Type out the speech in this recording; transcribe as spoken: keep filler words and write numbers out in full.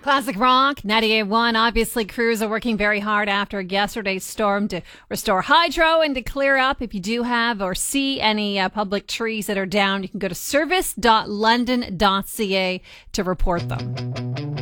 Classic Rock, ninety-eight point one. Obviously, crews are working very hard after yesterday's storm to restore hydro and to clear up. If you do have or see any uh, public trees that are down, you can go to service dot london dot c a to report them.